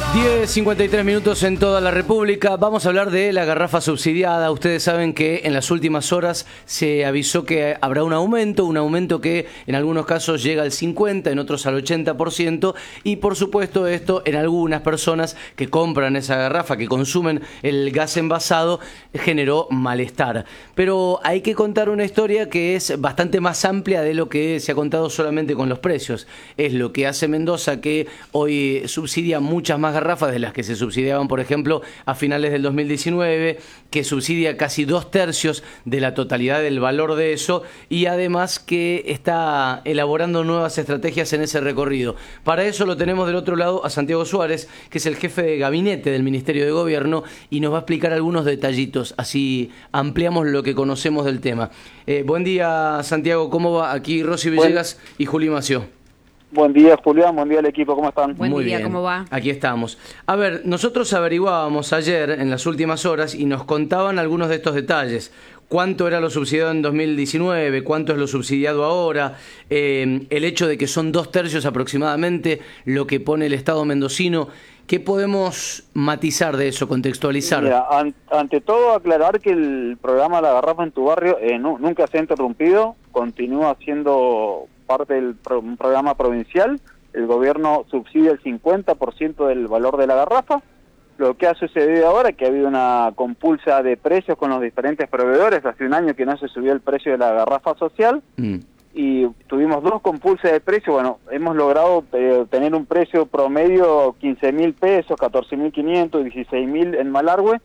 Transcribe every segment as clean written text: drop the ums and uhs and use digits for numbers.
10:53 en toda la República. Vamos a hablar de la garrafa subsidiada. Ustedes saben que en las últimas horas se avisó que habrá un aumento que en algunos casos llega al 50%, en otros al 80%, y por supuesto esto en algunas personas que compran esa garrafa, que consumen el gas envasado, generó malestar. Pero hay que contar una historia que es bastante más amplia de lo que se ha contado solamente con los precios. Es lo que hace Mendoza, que hoy subsidia muchas más garrafas de las que se subsidiaban, por ejemplo, a finales del 2019, que subsidia casi 2/3 de la totalidad del valor de eso, y además que está elaborando nuevas estrategias en ese recorrido. Para eso lo tenemos del otro lado a Santiago Suárez, que es el jefe de gabinete del Ministerio de Gobierno, y nos va a explicar algunos detallitos, así ampliamos lo que conocemos del tema. Buen día, Santiago, ¿cómo va? Aquí Rosy Villegas y Juli Mació. Buen día, Julián, buen día al equipo, ¿cómo están? Muy Buen día, bien. ¿cómo va? Aquí estamos. A ver, nosotros averiguábamos ayer, en las últimas horas, y nos contaban algunos de estos detalles. ¿Cuánto era lo subsidiado en 2019? ¿Cuánto es lo subsidiado ahora? El hecho de que son 2/3 aproximadamente lo que pone el Estado mendocino. ¿Qué podemos matizar de eso, contextualizar? Mira, ante todo aclarar que el programa La Garrafa en tu Barrio nunca se ha interrumpido, continúa siendo parte del un programa provincial. El gobierno subsidia el 50% del valor de la garrafa. Lo que ha sucedido ahora es que ha habido una compulsa de precios con los diferentes proveedores. Hace un año que no se subió el precio de la garrafa social y tuvimos dos compulsas de precio. Bueno, hemos logrado tener un precio promedio 15.000 pesos, 14.500, 16.000 en Malargüe.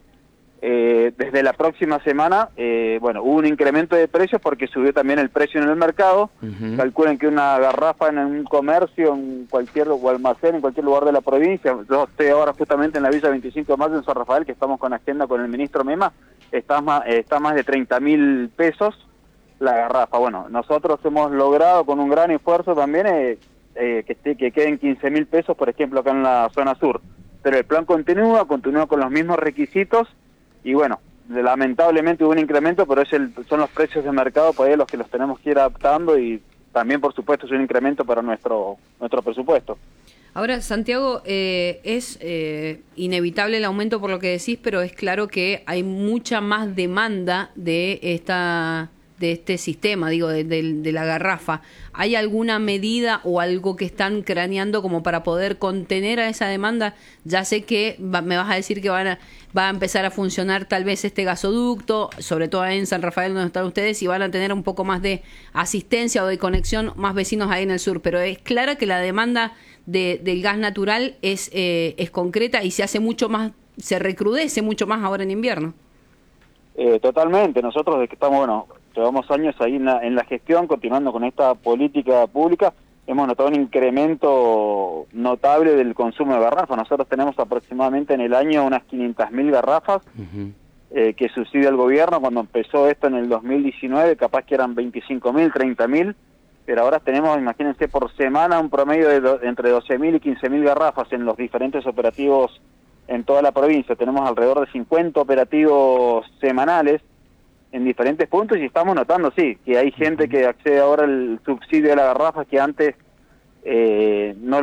Desde la próxima semana, bueno, hubo un incremento de precios porque subió también el precio en el mercado. Calculen que una garrafa en un comercio, en cualquier o almacén, en cualquier lugar de la provincia, yo estoy ahora justamente en la Villa 25 de Mayo en San Rafael, que estamos con agenda con el ministro Mema, está más de 30.000 pesos la garrafa. Bueno, nosotros hemos logrado con un gran esfuerzo también que queden 15.000 pesos, por ejemplo, acá en la zona sur. Pero el plan continúa con los mismos requisitos. Y bueno, lamentablemente hubo un incremento, pero son los precios de mercado por ahí los que los tenemos que ir adaptando, y también, por supuesto, es un incremento para nuestro presupuesto. Ahora, Santiago, es inevitable el aumento por lo que decís, pero es claro que hay mucha más demanda de este sistema, digo, de la garrafa. ¿Hay alguna medida o algo que están craneando como para poder contener a esa demanda? Ya sé que me vas a decir que va a empezar a funcionar tal vez este gasoducto, sobre todo ahí en San Rafael donde están ustedes, y van a tener un poco más de asistencia o de conexión, más vecinos ahí en el sur, pero es clara que la demanda del gas natural es concreta y se hace mucho más, se recrudece mucho más ahora en invierno. Totalmente, nosotros desde que estamos, bueno, llevamos años ahí en la gestión, continuando con esta política pública, hemos notado un incremento notable del consumo de garrafas. Nosotros tenemos aproximadamente en el año unas 500.000 garrafas que subsidia el gobierno. Cuando empezó esto en el 2019, capaz que eran 25.000, 30.000, pero ahora tenemos, imagínense, por semana un promedio de entre 12.000 y 15.000 garrafas en los diferentes operativos en toda la provincia. Tenemos alrededor de 50 operativos semanales en diferentes puntos, y estamos notando, sí, que hay gente que accede ahora al subsidio de la garrafa que antes no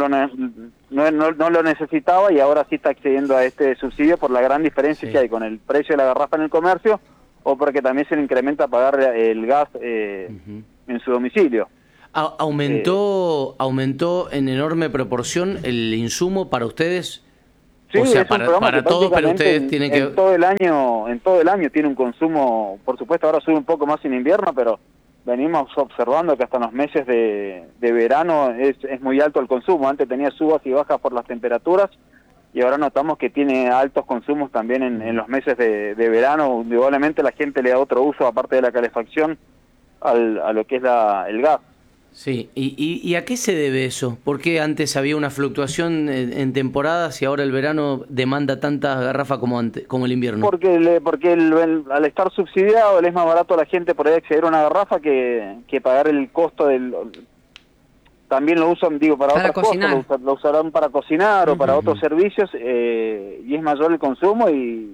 lo necesitaba, y ahora sí está accediendo a este subsidio por la gran diferencia que hay con el precio de la garrafa en el comercio, o porque también se le incrementa pagar el gas en su domicilio. ¿Aumentó en enorme proporción el insumo para ustedes? Sí, o sea, es un para todos, pero ustedes tienen que... En todo el año tiene un consumo, por supuesto ahora sube un poco más en invierno, pero venimos observando que hasta en los meses de verano es muy alto el consumo. Antes tenía subas y bajas por las temperaturas, y ahora notamos que tiene altos consumos también en los meses de verano. Indudablemente la gente le da otro uso, aparte de la calefacción, a lo que es el gas. Sí, ¿y a qué se debe eso? ¿Por qué antes había una fluctuación en temporadas y ahora el verano demanda tantas garrafas como el invierno? Porque al estar subsidiado le es más barato a la gente por ahí acceder a una garrafa que pagar el costo del... También lo usan, digo, para otras cocinar. Cosas, lo usarán para cocinar o para otros servicios, y es mayor el consumo,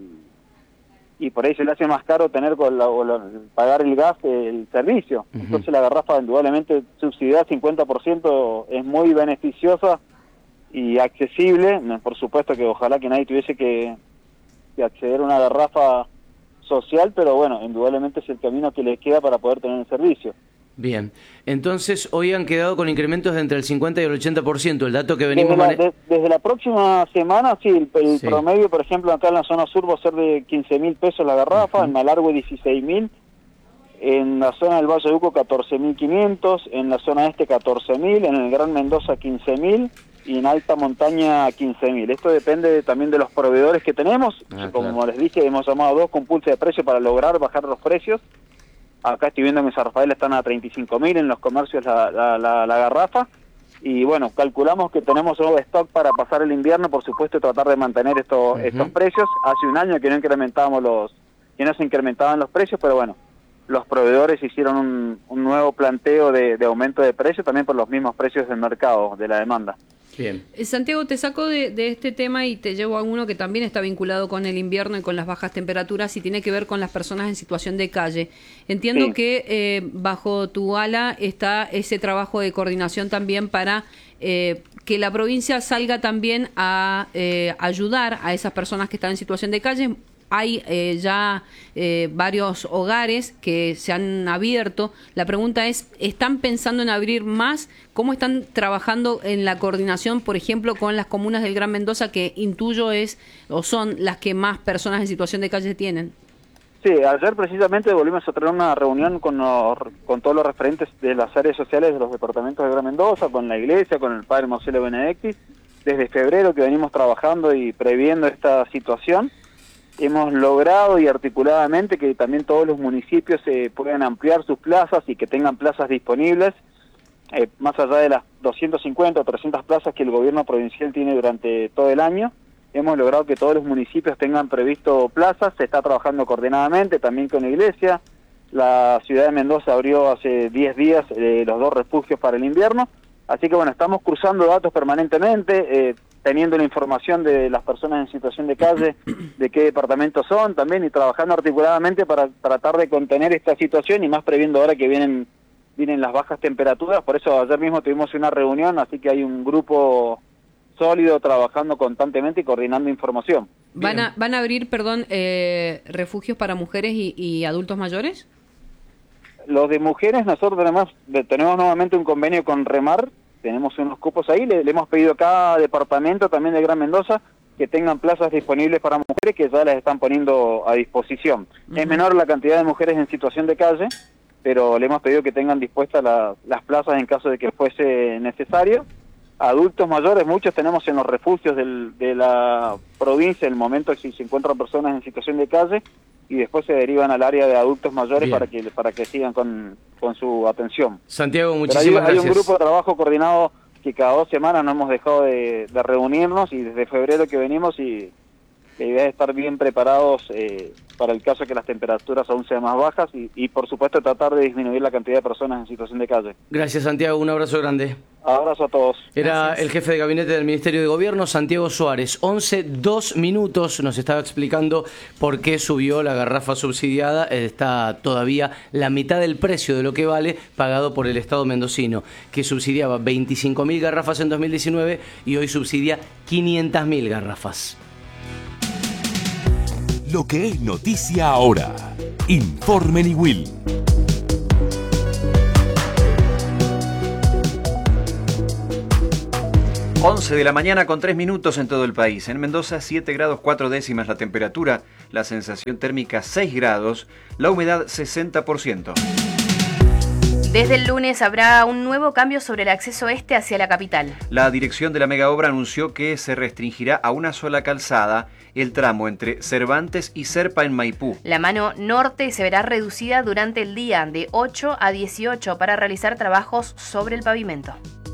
y por ahí se le hace más caro tener pagar el gas el servicio. Entonces la garrafa indudablemente subsidiada 50% es muy beneficiosa y accesible. Por supuesto que ojalá que nadie tuviese que acceder a una garrafa social, pero bueno, indudablemente es el camino que les queda para poder tener el servicio. Bien, entonces hoy han quedado con incrementos de entre el 50 y el 80%, el dato que venimos manejando. Desde la próxima semana, sí, el promedio, por ejemplo, acá en la zona sur va a ser de 15.000 pesos la garrafa, en Malargüe 16.000, en la zona del Valle de Uco 14.500, en la zona este 14.000, en el Gran Mendoza 15.000 y en alta montaña 15.000. Esto depende también de los proveedores que tenemos. Como les dije, hemos llamado a 2 con pulse de precio para lograr bajar los precios. Acá estoy viendo que en San Rafael están a 35.000 en los comercios la garrafa. Y bueno, calculamos que tenemos un stock para pasar el invierno, por supuesto, tratar de mantener estos precios. Hace un año que no se incrementaban los precios, pero bueno, los proveedores hicieron un nuevo planteo de aumento de precios, también por los mismos precios del mercado, de la demanda. Bien. Santiago, te saco de este tema y te llevo a uno que también está vinculado con el invierno y con las bajas temperaturas y tiene que ver con las personas en situación de calle. Entiendo que bajo tu ala está ese trabajo de coordinación también para que la provincia salga también a ayudar a esas personas que están en situación de calle. Hay ya varios hogares que se han abierto. La pregunta es, ¿están pensando en abrir más? ¿Cómo están trabajando en la coordinación, por ejemplo, con las comunas del Gran Mendoza, que intuyo son las que más personas en situación de calle tienen? Sí, ayer precisamente volvimos a tener una reunión con todos los referentes de las áreas sociales de los departamentos de Gran Mendoza, con la iglesia, con el padre Marcelo Benedicti. Desde febrero que venimos trabajando y previendo esta situación. Hemos logrado y articuladamente que también todos los municipios puedan ampliar sus plazas y que tengan plazas disponibles, más allá de las 250 o 300 plazas que el gobierno provincial tiene durante todo el año. Hemos logrado que todos los municipios tengan previsto plazas, se está trabajando coordinadamente también con la iglesia. La ciudad de Mendoza abrió hace 10 días los 2 refugios para el invierno, así que bueno, estamos cruzando datos permanentemente, teniendo la información de las personas en situación de calle, de qué departamentos son también, y trabajando articuladamente para tratar de contener esta situación, y más previendo ahora que vienen las bajas temperaturas. Por eso ayer mismo tuvimos una reunión, así que hay un grupo sólido trabajando constantemente y coordinando información. ¿Van a abrir, refugios para mujeres y adultos mayores? Los de mujeres, nosotros tenemos nuevamente un convenio con Remar. Tenemos unos cupos ahí, le hemos pedido a cada departamento también de Gran Mendoza que tengan plazas disponibles para mujeres, que ya las están poniendo a disposición. Es menor la cantidad de mujeres en situación de calle, pero le hemos pedido que tengan dispuestas las plazas en caso de que fuese necesario. Adultos mayores, muchos tenemos en los refugios de la provincia, en el momento que se encuentran personas en situación de calle, y después se derivan al área de adultos mayores para que sigan con su atención. Santiago, muchísimas gracias. Hay un grupo de trabajo coordinado que cada 2 semanas no hemos dejado de reunirnos, y desde febrero que venimos, y la idea es estar bien preparados para el caso que las temperaturas aún sean más bajas y por supuesto tratar de disminuir la cantidad de personas en situación de calle. Gracias, Santiago, un abrazo grande. Abrazo a todos. Era el jefe de gabinete del Ministerio de Gobierno, Santiago Suárez. 11:02 nos estaba explicando por qué subió la garrafa subsidiada. Está todavía la mitad del precio de lo que vale, pagado por el Estado mendocino, que subsidiaba 25.000 garrafas en 2019 y hoy subsidia 500.000 garrafas. Lo que es noticia ahora. Informe Niwil. 11 de la mañana con 3 minutos en todo el país. En Mendoza 7 grados 4 décimas la temperatura, la sensación térmica 6 grados, la humedad 60%. Desde el lunes habrá un nuevo cambio sobre el acceso este hacia la capital. La dirección de la megaobra anunció que se restringirá a una sola calzada el tramo entre Cervantes y Serpa en Maipú. La mano norte se verá reducida durante el día de 8 a 18 para realizar trabajos sobre el pavimento.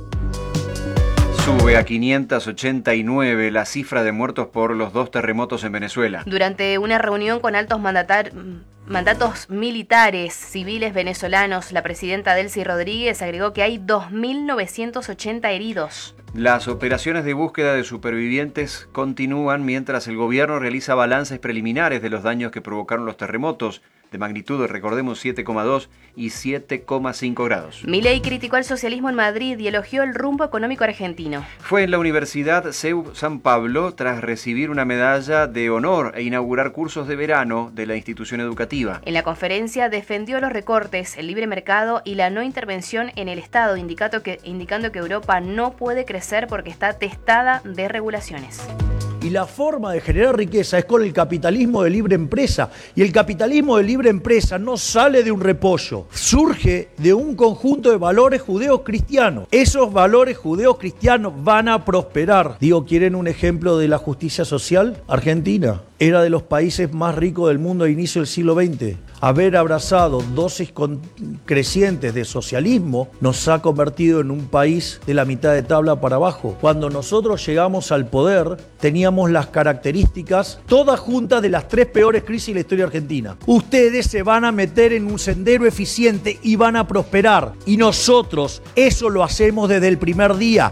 Sube a 589 la cifra de muertos por los 2 terremotos en Venezuela. Durante una reunión con altos mandatos militares, civiles venezolanos, la presidenta Delcy Rodríguez agregó que hay 2.980 heridos. Las operaciones de búsqueda de supervivientes continúan mientras el gobierno realiza balances preliminares de los daños que provocaron los terremotos. de magnitud, recordemos, 7,2 y 7,5 grados. Milei criticó al socialismo en Madrid y elogió el rumbo económico argentino. Fue en la Universidad CEU San Pablo tras recibir una medalla de honor e inaugurar cursos de verano de la institución educativa. En la conferencia defendió los recortes, el libre mercado y la no intervención en el Estado, indicando que Europa no puede crecer porque está testada de regulaciones. Y la forma de generar riqueza es con el capitalismo de libre empresa. Y el capitalismo de libre empresa no sale de un repollo, surge de un conjunto de valores judeocristianos. Esos valores judeocristianos van a prosperar. Digo, ¿quieren un ejemplo de la justicia social? Argentina era de los países más ricos del mundo a inicio del siglo XX. Haber abrazado dosis crecientes de socialismo nos ha convertido en un país de la mitad de tabla para abajo. Cuando nosotros llegamos al poder, teníamos las características todas juntas de las 3 peores crisis de la historia argentina. Ustedes se van a meter en un sendero eficiente y van a prosperar. Y nosotros eso lo hacemos desde el primer día.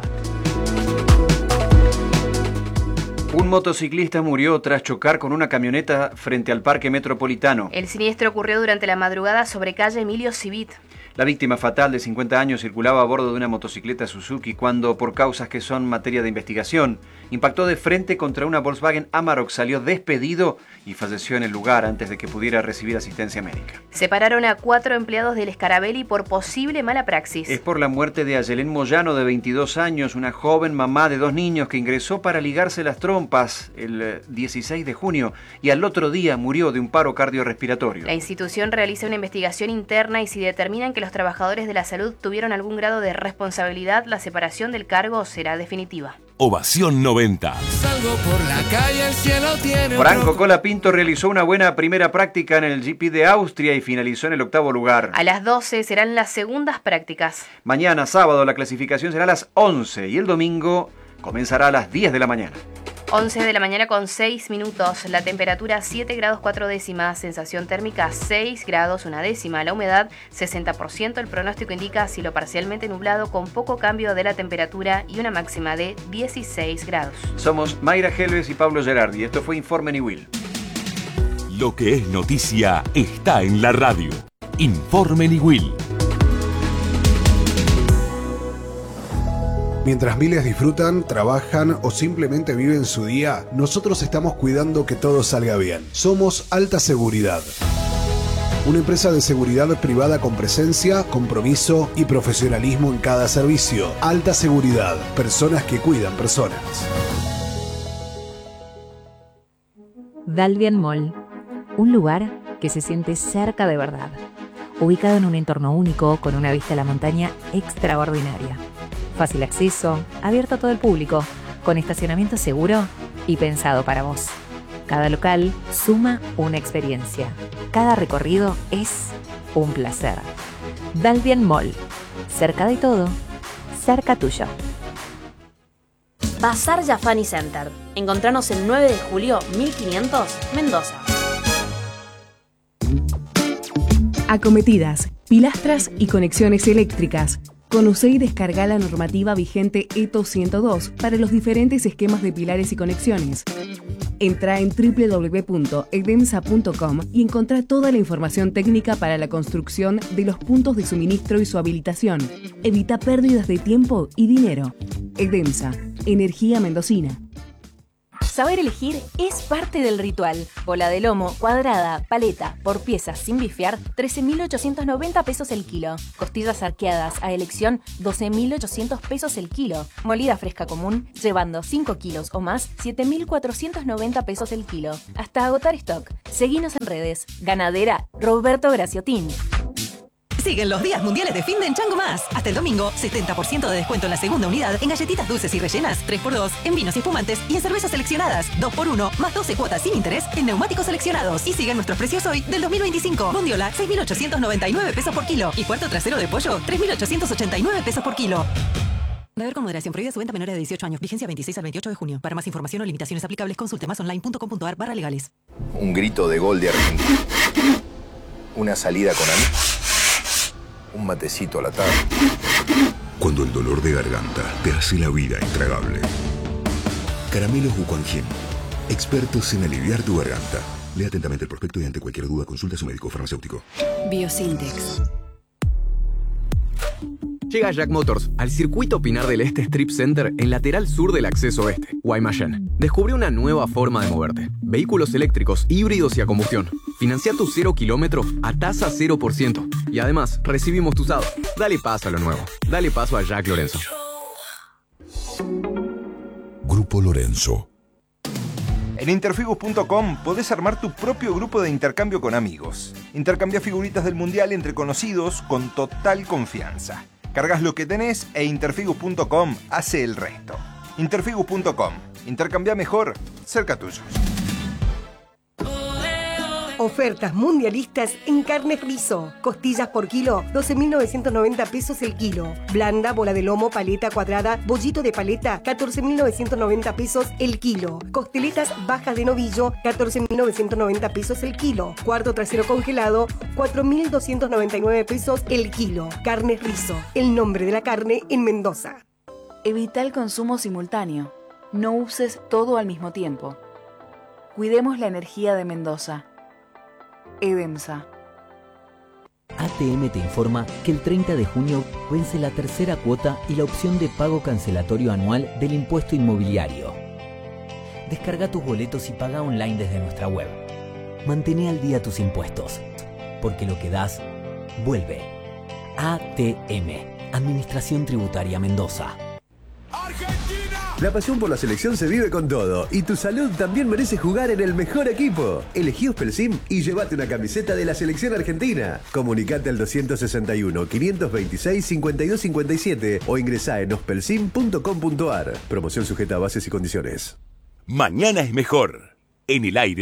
Un motociclista murió tras chocar con una camioneta frente al Parque Metropolitano. El siniestro ocurrió durante la madrugada sobre calle Emilio Civit. La víctima fatal de 50 años circulaba a bordo de una motocicleta Suzuki cuando, por causas que son materia de investigación, impactó de frente contra una Volkswagen Amarok, salió despedido y falleció en el lugar antes de que pudiera recibir asistencia médica. Separaron a 4 empleados del Scarabelli por posible mala praxis. Es por la muerte de Ayelén Moyano, de 22 años, una joven mamá de 2 niños que ingresó para ligarse las trompas el 16 de junio y al otro día murió de un paro cardiorrespiratorio. La institución realiza una investigación interna y si determinan que los trabajadores de la salud tuvieron algún grado de responsabilidad, la separación del cargo será definitiva. Ovación 90. Salgo por la calle, el cielo tiene Franco Colapinto realizó una buena primera práctica en el GP de Austria y finalizó en el 8º lugar. A las 12 serán las segundas prácticas. Mañana, sábado, la clasificación será a las 11 y el domingo comenzará a las 10 de la mañana. 11 de la mañana con 6 minutos, la temperatura 7 grados 4 décimas, sensación térmica 6 grados 1 décima, la humedad 60%, el pronóstico indica cielo parcialmente nublado con poco cambio de la temperatura y una máxima de 16 grados. Somos Mayra Helves y Pablo Gerardi, esto fue Informe Niwil. Lo que es noticia está en la radio. Informe Niwil. Mientras miles disfrutan, trabajan o simplemente viven su día, nosotros estamos cuidando que todo salga bien. Somos Alta Seguridad. Una empresa de seguridad privada con presencia, compromiso y profesionalismo en cada servicio. Alta Seguridad. Personas que cuidan personas. Dalvian Mall. Un lugar que se siente cerca de verdad. Ubicado en un entorno único con una vista a la montaña extraordinaria. Fácil acceso, abierto a todo el público, con estacionamiento seguro y pensado para vos. Cada local suma una experiencia. Cada recorrido es un placer. Dalvian Mall. Cerca de todo, cerca tuyo. Bazar Jafani Center. Encontranos el 9 de julio 1500, Mendoza. Acometidas, pilastras y conexiones eléctricas. Conoce y descarga la normativa vigente ETO 102 para los diferentes esquemas de pilares y conexiones. Entra en www.edemsa.com y encontrá toda la información técnica para la construcción de los puntos de suministro y su habilitación. Evita pérdidas de tiempo y dinero. Edemsa, energía mendocina. Saber elegir es parte del ritual. Bola de lomo, cuadrada, paleta, por piezas sin bifear, 13.890 pesos el kilo. Costillas arqueadas a elección, 12.800 pesos el kilo. Molida fresca común, llevando 5 kilos o más, 7.490 pesos el kilo. Hasta agotar stock. Seguinos en redes. Ganadera Roberto Graciotín. Siguen los días mundiales de fin de en Chango Más. Hasta el domingo, 70% de descuento en la segunda unidad en galletitas dulces y rellenas, 3x2 en vinos y espumantes y en cervezas seleccionadas, 2x1 más 12 cuotas sin interés en neumáticos seleccionados. Y siguen nuestros precios hoy del 2025. Bondiola, 6.899 pesos por kilo. Y puerto trasero de pollo, 3.889 pesos por kilo. Beber con moderación. Prohibida su venta a menores de 18 años. Vigencia 26 al 28 de junio. Para más información o limitaciones aplicables, consulte masonline.com.ar/legales. Un grito de gol de Argentina. Una salida con amigos. Un matecito a la tarde. Cuando el dolor de garganta te hace la vida intragable. Caramelos Bucanjén. Expertos en aliviar tu garganta. Lea atentamente el prospecto y ante cualquier duda consulte a su médico farmacéutico. Biosintex. Llega Jack Motors al circuito Pinar del Este Strip Center en lateral sur del acceso oeste, Guaymallén. Descubre una nueva forma de moverte. Vehículos eléctricos, híbridos y a combustión. Financia tu 0 kilómetro a tasa 0%. Y además, recibimos tu usado. Dale paso a lo nuevo. Dale paso a Jack Lorenzo. Grupo Lorenzo. En interfigus.com podés armar tu propio grupo de intercambio con amigos. Intercambia figuritas del mundial entre conocidos con total confianza. Cargas lo que tenés e interfigus.com hace el resto. Interfigus.com. Intercambia mejor, cerca tuyo. Ofertas mundialistas en carnes Rizo. Costillas por kilo, 12.990 pesos el kilo. Blanda, bola de lomo, paleta cuadrada, bollito de paleta, 14.990 pesos el kilo. Costeletas bajas de novillo, 14.990 pesos el kilo. Cuarto trasero congelado, 4.299 pesos el kilo. Carnes Rizo, el nombre de la carne en Mendoza. Evita el consumo simultáneo. No uses todo al mismo tiempo. Cuidemos la energía de Mendoza. EDEMSA. ATM te informa que el 30 de junio vence la tercera cuota y la opción de pago cancelatorio anual del impuesto inmobiliario. Descarga tus boletos y paga online desde nuestra web. Mantén al día tus impuestos, porque lo que das, vuelve. ATM, Administración Tributaria Mendoza. La pasión por la selección se vive con todo y tu salud también merece jugar en el mejor equipo. Elegí Ospelsim y llévate una camiseta de la selección argentina. Comunicate al 261-526-5257 o ingresá en ospelsim.com.ar. Promoción sujeta a bases y condiciones. Mañana es mejor. En el aire.